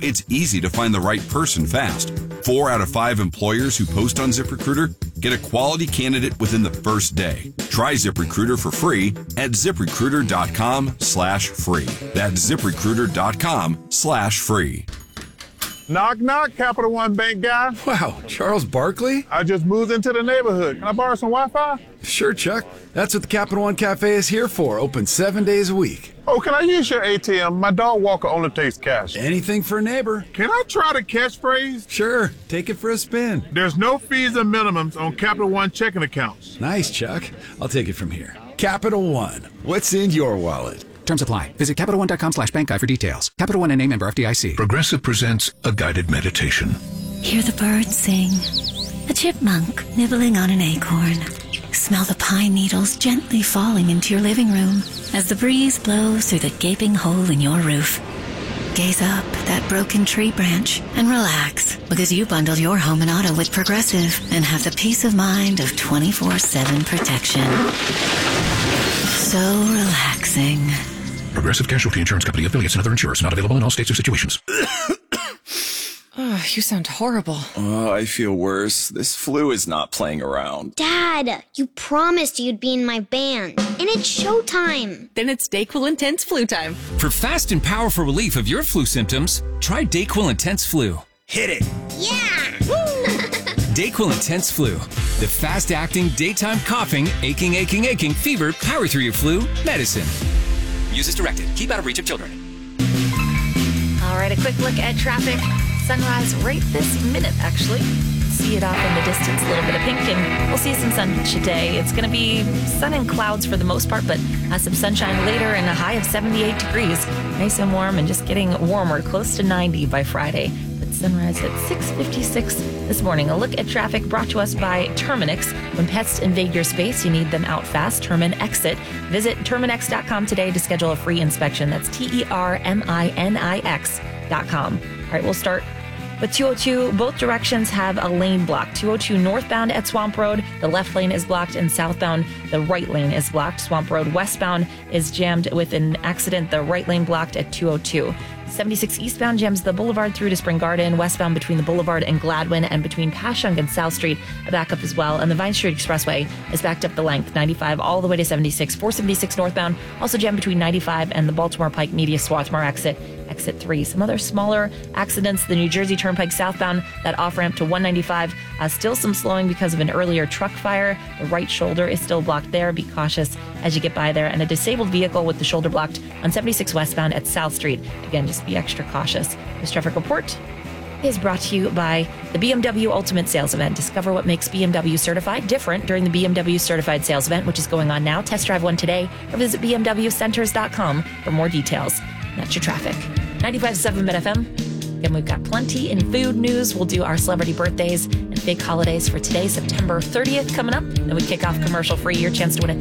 it's easy to find the right person fast. 4 out of 5 employers who post on ZipRecruiter get a quality candidate within the first day. Try ZipRecruiter for free at ZipRecruiter.com/free. That's ZipRecruiter.com/free. Knock, knock, Capital One Bank guy. Wow, Charles Barkley? I just moved into the neighborhood. Can I borrow some Wi-Fi? Sure, Chuck. That's what the Capital One Cafe is here for. Open 7 days a week. Oh, can I use your ATM? My dog walker only takes cash. Anything for a neighbor. Can I try the catchphrase? Sure, take it for a spin. There's no fees or minimums on Capital One checking accounts. Nice, Chuck. I'll take it from here. Capital One. What's in your wallet? Terms apply. Visit CapitalOne.com/bankguide for details. Capital One and a member FDIC. Progressive presents a guided meditation. Hear the birds sing. A chipmunk nibbling on an acorn. Smell the pine needles gently falling into your living room as the breeze blows through the gaping hole in your roof. Gaze up at that broken tree branch and relax because you bundled your home and auto with Progressive and have the peace of mind of 24/7 protection. So relaxing. Progressive Casualty Insurance Company, affiliates, and other insurers. Not available in all states or situations. Oh, you sound horrible. Oh, I feel worse. This flu is not playing around. Dad, you promised you'd be in my band. And it's showtime. Then it's DayQuil Intense Flu time. For fast and powerful relief of your flu symptoms, try DayQuil Intense Flu. Hit it. Yeah! DayQuil Intense Flu. The fast-acting, daytime coughing, aching, fever, power through your flu medicine. Use as directed. Keep out of reach of children. All right, a quick look at traffic. Sunrise right this minute, actually. See it off in the distance, a little bit of pink, and we'll see some sun today. It's going to be sun and clouds for the most part, but some sunshine later and a high of 78 degrees. Nice and warm and just getting warmer, close to 90 by Friday. But sunrise at 6:56 this morning. A look at traffic brought to us by Terminix. When pests invade your space, you need them out fast. Terminix. Visit Terminix.com today to schedule a free inspection. That's TERMINIX.com. All right, we'll start with 202. Both directions have a lane blocked. 202 northbound at Swamp Road, the left lane is blocked, and southbound, the right lane is blocked. Swamp Road westbound is jammed with an accident, the right lane blocked at 202. 76 eastbound jams the boulevard through to Spring Garden, westbound between the boulevard and Gladwin, and between Passyunk and South Street, a backup as well. And the Vine Street Expressway is backed up the length, 95 all the way to 76. 476 northbound, also jammed between 95 and the Baltimore Pike Media Swarthmore exit 3. Some other smaller accidents, the New Jersey Turnpike southbound, that off-ramp to 195, still some slowing because of an earlier truck fire. The right shoulder is still blocked there. Be cautious as you get by there. And a disabled vehicle with the shoulder blocked on 76 westbound at South Street. Again, just be extra cautious. This traffic report is brought to you by the BMW Ultimate Sales Event. Discover what makes BMW Certified different during the BMW Certified Sales Event, which is going on now. Test drive one today or visit bmwcenters.com for more details. That's your traffic. 95.7 FM. Again, we've got plenty in food news. We'll do our celebrity birthdays and fake holidays for today, September 30th, coming up. Then we kick off commercial free. Your chance to win